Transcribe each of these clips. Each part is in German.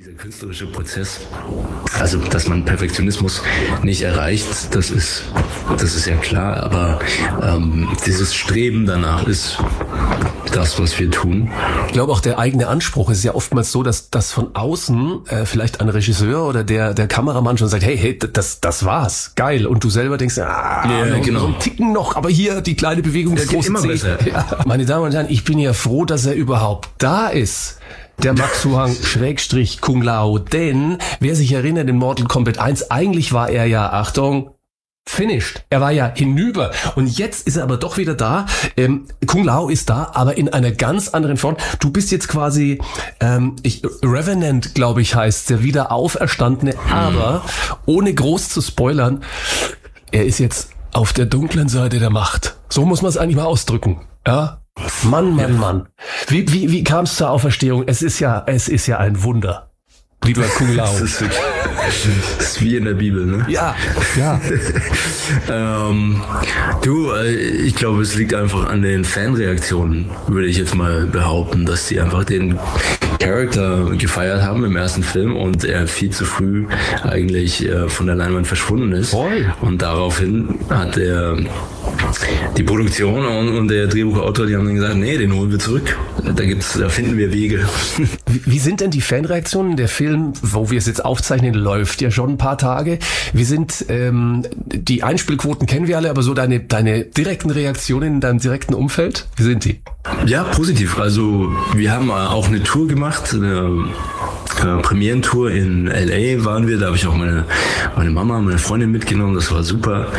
der künstlerische Prozess, also dass man Perfektionismus nicht erreicht, das ist ja klar, aber dieses Streben danach ist das, was wir tun. Ich glaube auch der eigene Anspruch ist ja oftmals so, dass von außen vielleicht ein Regisseur oder der Kameramann schon sagt, hey, das war's, geil. Und du selber denkst, genau. So ein Ticken noch, aber hier die kleine Bewegung des großen immer besser. Ja. Meine Damen und Herren, ich bin ja froh, dass er überhaupt da ist. Der Max Huang / Kung Lao, denn wer sich erinnert, in Mortal Kombat 1, eigentlich war er ja, Achtung, finished. Er war ja hinüber. Und jetzt ist er aber doch wieder da. Kung Lao ist da, aber in einer ganz anderen Form. Du bist jetzt quasi, Revenant, glaube ich, heißt der wieder Auferstandene, aber ohne groß zu spoilern, er ist jetzt auf der dunklen Seite der Macht. So muss man es eigentlich mal ausdrücken. Ja? Mann. Wie kam es zur Auferstehung? Es ist ja ein Wunder. Lieber Kung Lao. Das ist wie in der Bibel, ne? Ja. Ich glaube, es liegt einfach an den Fanreaktionen, würde ich jetzt mal behaupten, dass sie einfach den Charakter gefeiert haben im ersten Film und er viel zu früh eigentlich von der Leinwand verschwunden ist. Voll. Und daraufhin hat die Produktion und der Drehbuchautor, die haben dann gesagt, nee, den holen wir zurück. Da finden wir Wege. Wie sind denn die Fanreaktionen? Der Film, wo wir es jetzt aufzeichnen, läuft ja schon ein paar Tage. Wie sind die Einspielquoten, kennen wir alle, aber so deine direkten Reaktionen in deinem direkten Umfeld? Wie sind die? Ja, positiv. Also wir haben auch eine Tour gemacht, eine Premierentour in LA waren wir, da habe ich auch meine Mama, meine Freundin mitgenommen, das war super.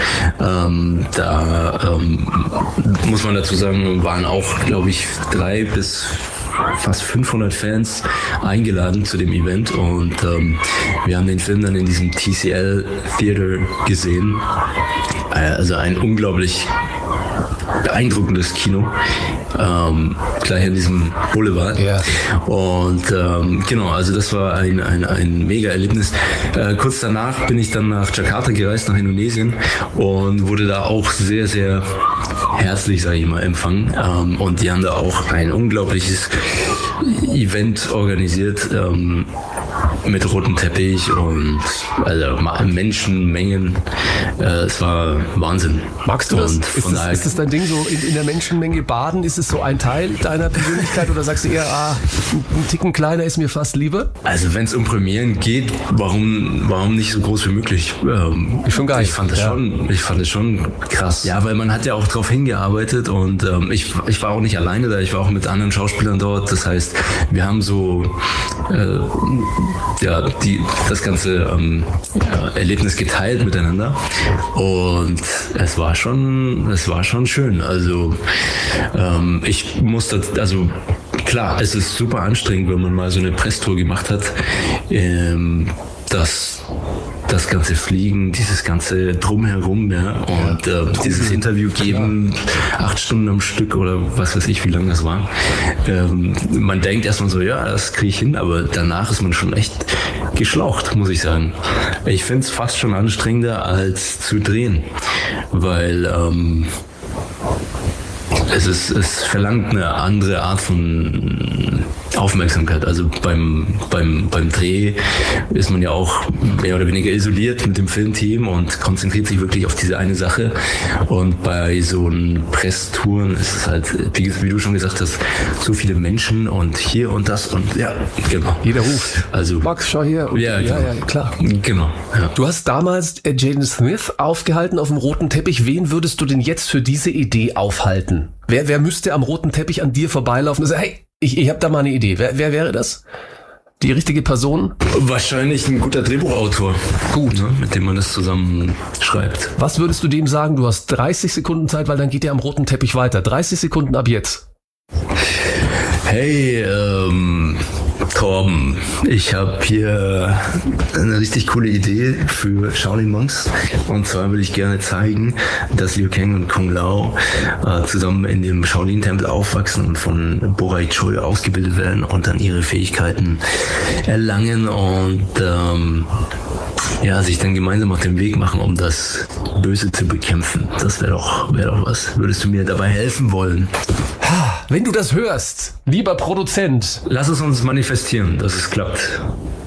Muss man dazu sagen, waren auch, glaube ich, 300 bis fast 500 Fans eingeladen zu dem Event und wir haben den Film dann in diesem TCL Theater gesehen. Also ein unglaublich beeindruckendes Kino, gleich an diesem Boulevard. Ja. Und genau, also das war ein mega Erlebnis. Kurz danach bin ich dann nach Jakarta gereist, nach Indonesien und wurde da auch sehr, sehr herzlich, sage ich mal, empfangen. Und die haben da auch ein unglaubliches Event organisiert, mit rotem Teppich und also Menschenmengen. Es war Wahnsinn. Magst du das? Ist das dein Ding, so in der Menschenmenge baden? Ist es so ein Teil deiner Persönlichkeit oder sagst du eher, ein Ticken kleiner ist mir fast lieber? Also wenn es um Premieren geht, warum nicht so groß wie möglich? Schon geil. Ich fand es schon krass. Ja, weil man hat ja auch drauf hingearbeitet und ich war auch nicht alleine da, ich war auch mit anderen Schauspielern dort. Das heißt, wir haben so das ganze Erlebnis geteilt miteinander und es war schon schön. Also ich musste, also klar, es ist super anstrengend, wenn man mal so eine Presstour gemacht hat, das ganze Fliegen, dieses ganze Drumherum, ja, und dieses Interview geben, 8 Stunden am Stück oder was weiß ich, wie lange das war. Man denkt erstmal so, ja, das kriege ich hin, aber danach ist man schon echt geschlaucht, muss ich sagen. Ich finde es fast schon anstrengender als zu drehen, weil es verlangt eine andere Art von Aufmerksamkeit. Also beim Dreh ist man ja auch mehr oder weniger isoliert mit dem Filmteam und konzentriert sich wirklich auf diese eine Sache. Und bei so einen Presstouren ist es halt, wie du schon gesagt hast, so viele Menschen und hier und das und ja, genau. Jeder ruft. Also Max, schau hier. Und ja, klar. Genau. Ja. Du hast damals Jaden Smith aufgehalten auf dem roten Teppich. Wen würdest du denn jetzt für diese Idee aufhalten? Wer müsste am roten Teppich an dir vorbeilaufen und sagen, hey, ich habe da mal eine Idee. Wer wäre das? Die richtige Person? Wahrscheinlich ein guter Drehbuchautor. Gut, ne? Mit dem man das zusammen schreibt. Was würdest du dem sagen? Du hast 30 Sekunden Zeit, weil dann geht er am roten Teppich weiter. 30 Sekunden ab jetzt. Hey, Torben, ich habe hier eine richtig coole Idee für Shaolin Monks. Und zwar will ich gerne zeigen, dass Liu Kang und Kung Lao zusammen in dem Shaolin-Tempel aufwachsen und von Bo-Rai Choi ausgebildet werden und dann ihre Fähigkeiten erlangen und sich dann gemeinsam auf den Weg machen, um das Böse zu bekämpfen. Das wäre doch was. Würdest du mir dabei helfen wollen? Wenn du das hörst, lieber Produzent. Lass es uns manifestieren, dass es klappt.